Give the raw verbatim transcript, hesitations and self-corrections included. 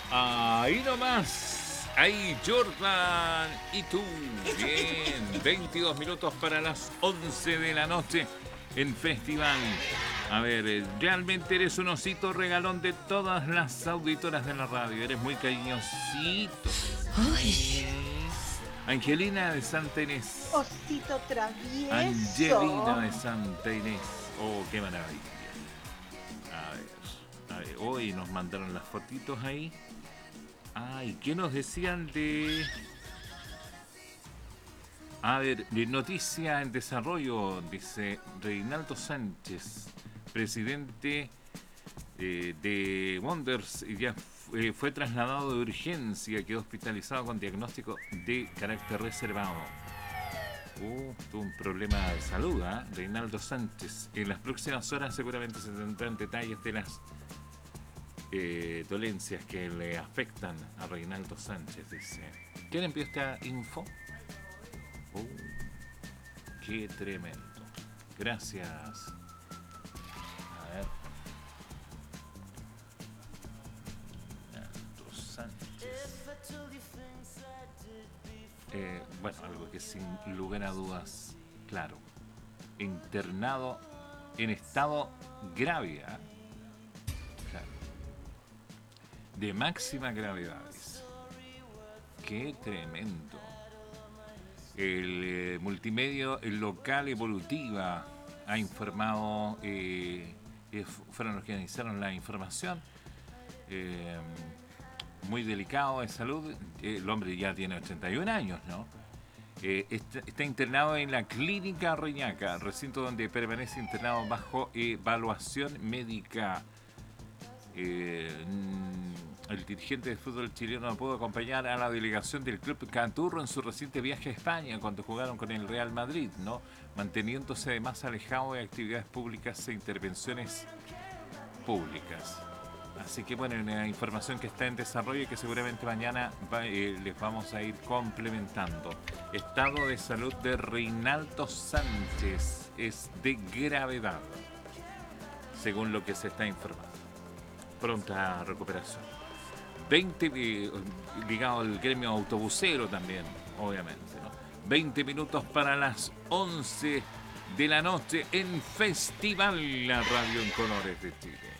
Ahí nomás. Ahí Jordan y tú. Bien. veintidós minutos para las once de la noche en Festival. A ver, eh, realmente eres un osito regalón de todas las auditoras de la radio. Eres muy cariñosito. Ay. Angelina de Santa Inés. Osito travieso. Angelina de Santa Inés. Oh, qué maravilla. A ver, a ver, hoy nos mandaron las fotitos ahí. Ay, ¿qué nos decían de...? A ver, de noticia en desarrollo, dice Reinaldo Sánchez, presidente eh, de Wonders, ya eh, fue trasladado de urgencia, quedó hospitalizado con diagnóstico de carácter reservado. Uh, tuvo un problema de salud, ¿eh? Reinaldo Sánchez. En las próximas horas seguramente se tendrán detalles de las eh, dolencias que le afectan a Reinaldo Sánchez, dice. ¿Quién envió esta info? Uh, qué tremendo. Gracias. A ver. Reinaldo Sánchez. Eh, bueno, algo que sin lugar a dudas, claro. Internado en estado grave, ¿eh? Claro. De máxima gravedad. Qué tremendo. El eh, multimedio, el local Evolutiva ha informado, eh, eh, fueron los que iniciaron la información. Eh, muy delicado de salud. Eh, el hombre ya tiene ochenta y un años, ¿no? Eh, está, está internado en la clínica Reñaca, recinto donde permanece internado bajo evaluación médica. Eh, el dirigente de fútbol chileno no pudo acompañar a la delegación del club Canturro en su reciente viaje a España cuando jugaron con el Real Madrid, ¿no? Manteniéndose además alejado de actividades públicas e intervenciones públicas. Así que bueno, una información que está en desarrollo y que seguramente mañana va, eh, les vamos a ir complementando. Estado de salud de Reinaldo Sánchez es de gravedad, según lo que se está informando. Pronta recuperación. veinte, eh, ligado al gremio autobusero también, obviamente, ¿no? veinte minutos para las once de la noche en Festival, la radio en colores de Chile.